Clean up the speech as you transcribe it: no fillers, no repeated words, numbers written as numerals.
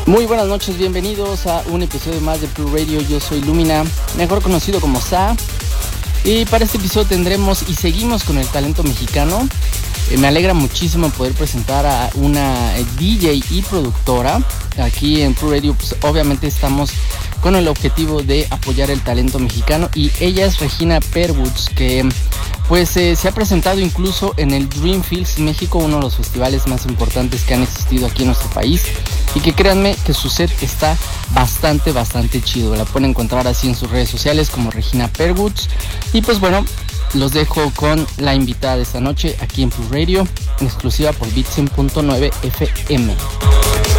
Muy buenas noches, bienvenidos a un episodio más de Plus Radio. Yo soy Lumina, mejor conocido como Sa. Y para este episodio tendremos y seguimos con el talento mexicano. Me alegra muchísimo poder presentar a una DJ y productora. Aquí en Plus Radio, pues, obviamente estamos con el objetivo de apoyar el talento mexicano. Y ella es Regina Perwoods, que pues se ha presentado incluso en el Dreamfields México, uno de los festivales más importantes que han existido aquí en nuestro país. Y que créanme que su set está bastante chido. La pueden encontrar así en sus redes sociales como Regina Perwoods. Y pues bueno, los dejo con la invitada de esta noche aquí en Plus Radio, en exclusiva por Beatsim.9 FM.